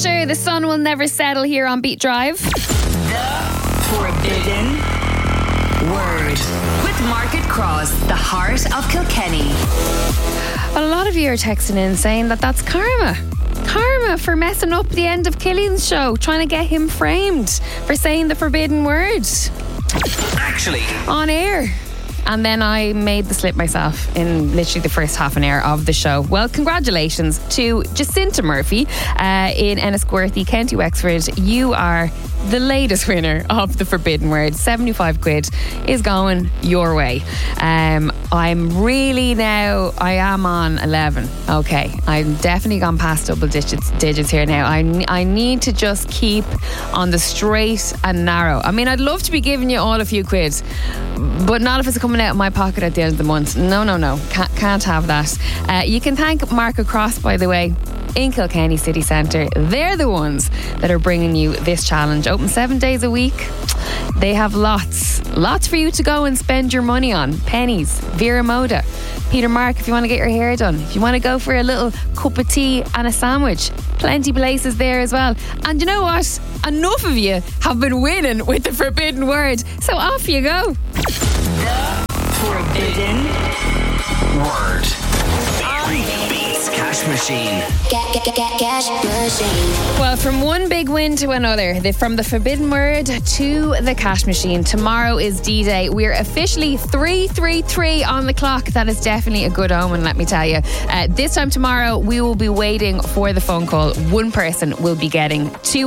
Usher, The Sun Will Never Settle here on Beat Drive. The Forbidden Word with Margaret Cross, the heart of Kilkenny. Well, a lot of you are texting in saying that that's karma. Karma for messing up the end of Killian's show, trying to get him framed for saying the forbidden word. Actually, on air. And then I made the slip myself in literally the first half an hour of the show. Well, congratulations to Jacinta Murphy in Enniscorthy, County Wexford. You are the latest winner of the Forbidden Word. 75 quid is going your way. I'm really now, I am on 11. Okay, I'm definitely gone past double digits here now. I need to just keep on the straight and narrow. I mean, I'd love to be giving you all a few quid, but not if it's coming out of my pocket at the end of the month. No. Can't have that. You can thank Market Cross, by the way, in Kilkenny City Centre. They're the ones that are bringing you this challenge. Open 7 days a week. They have lots for you to go and spend your money on. Pennies, Vera Moda, Peter Mark if you want to get your hair done. If you want to go for a little cup of tea and a sandwich, plenty places there as well. And you know what? Enough of you have been winning with the forbidden word. So off you go. The Forbidden word. Beats Cash Machine. Cash Machine. Well, from one big win to another, from the forbidden word to the cash machine. Tomorrow is D-Day. We're officially 333 on the clock. That is definitely a good omen, let me tell you. This time tomorrow, we will be waiting for the phone call. One person will be getting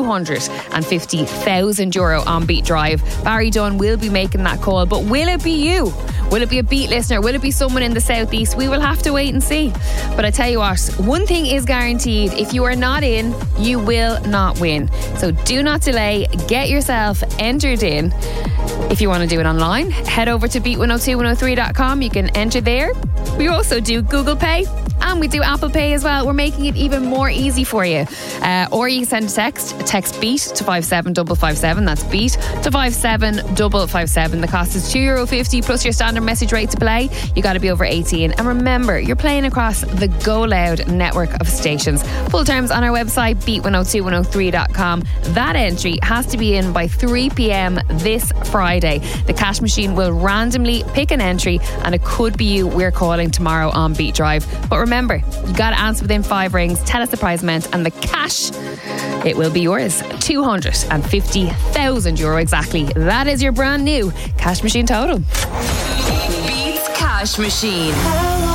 €250,000 on Beat Drive. Barry Dunn will be making that call, but will it be you? Will it be a Beat listener? Will it be someone in the southeast? We will have to wait and see. But I tell you what, one thing is guaranteed. If you are not in, you will not win. So do not delay. Get yourself entered in. If you want to do it online, head over to beat102103.com. You can enter there. We also do Google Pay and we do Apple Pay as well. We're making it even more easy for you. Or you can send a text BEAT to 57557. That's BEAT to 57557. The cost is €2.50 plus your standard message rate to play. You got to be over 18. And remember, you're playing across the Go Loud network of stations. Full terms on our website, beat102103.com. That entry has to be in by 3 p.m. this Friday. The cash machine will randomly pick an entry and it could be you we're calling tomorrow on Beat Drive. But remember, you got to answer within 5 rings. Tell us the prize amount and the cash, it will be yours. €250,000 exactly. That is your brand new cash machine total. Beats Cash Machine.